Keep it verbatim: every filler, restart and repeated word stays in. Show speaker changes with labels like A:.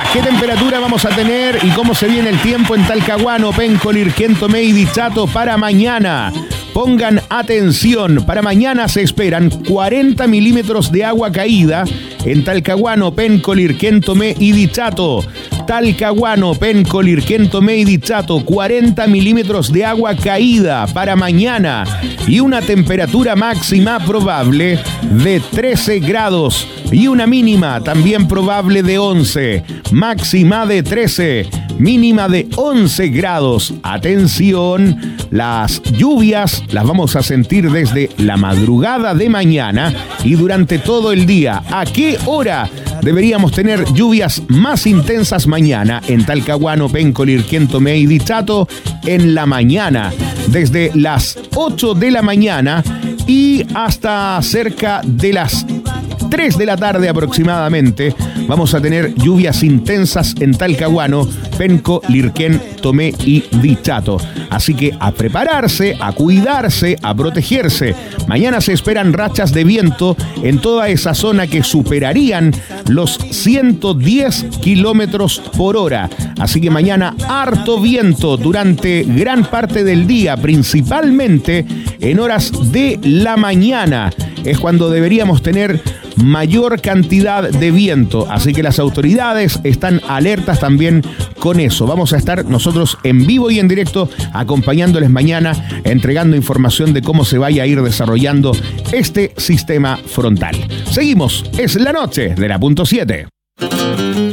A: ¿Qué temperatura vamos a tener y cómo se viene el tiempo en Talcahuano, Penco, Lirquén, Tomé y Dichato para mañana? Pongan atención, para mañana se esperan cuarenta milímetros de agua caída en Talcahuano, Penco, Lirquén, Tomé y Dichato. Talcahuano, Penco, Lirquén, Tomé y Dichato, cuarenta milímetros de agua caída para mañana y una temperatura máxima probable de trece grados y una mínima también probable de once, máxima de trece, mínima de once grados. Atención, las lluvias las vamos a sentir desde la madrugada de mañana y durante todo el día. ¿A qué hora deberíamos tener lluvias más intensas mañana en Talcahuano, Penco, Lirquén, Tomé y Dichato? En la mañana, desde las ocho de la mañana y hasta cerca de las tres de la tarde aproximadamente, vamos a tener lluvias intensas en Talcahuano, Penco, Lirquén, Tomé y Dichato. Así que a prepararse, a cuidarse, a protegerse. Mañana se esperan rachas de viento en toda esa zona que superarían los ciento diez kilómetros por hora. Así que mañana harto viento durante gran parte del día, principalmente en horas de la mañana. Es cuando deberíamos tener mayor cantidad de viento, así que las autoridades están alertas también con eso. Vamos a estar nosotros en vivo y en directo acompañándoles mañana, entregando información de cómo se vaya a ir desarrollando este sistema frontal. Seguimos, es la noche de la punto siete.